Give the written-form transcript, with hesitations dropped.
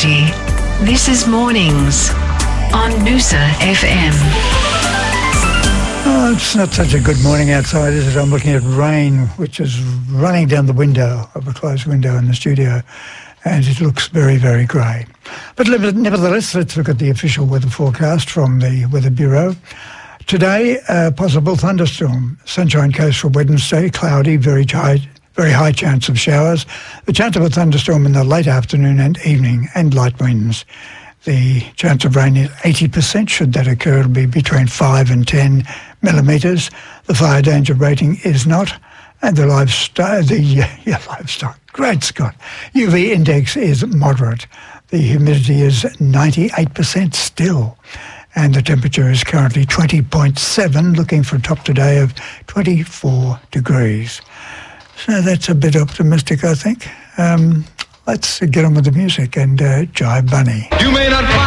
City. This is Mornings on Noosa FM. Oh, it's not such a good morning outside, is it? I'm looking at rain, which is running down the window of a closed window in the studio, and it looks very, very grey. But nevertheless, let's look at the official weather forecast from the Weather Bureau. Today, possible thunderstorm. Sunshine Coast for Wednesday, cloudy, very high chance of showers. The chance of a thunderstorm in the late afternoon and evening, and light winds. The chance of rain is 80%. Should that occur, it'll be between 5 and 10 millimetres. The fire danger rating is not. And the livestock, great Scott, UV index is moderate. The humidity is 98% still. And the temperature is currently 20.7, looking for a top today of 24 degrees. So that's a bit optimistic, I think. Let's get on with the music and Jive Bunny. You may not